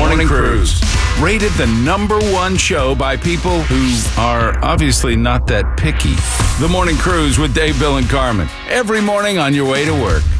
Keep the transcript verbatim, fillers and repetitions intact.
Morning Cruise. Rated the number one show by people who are obviously not that picky. The Morning Cruise with Dave, Bill, and Carmen. Every morning on your way to work.